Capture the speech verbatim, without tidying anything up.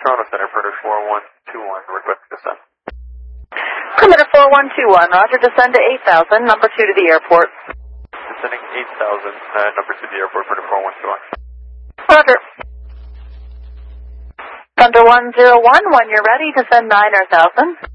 Toronto Center, Perimeter four one two one, request descent. Perimeter four one two one, roger, descend to eight thousand, number two to the airport. Descending eight thousand, uh, number two to the airport, Perimeter four one two one. Roger. Thunder one zero one, when you're ready, descend nine thousand.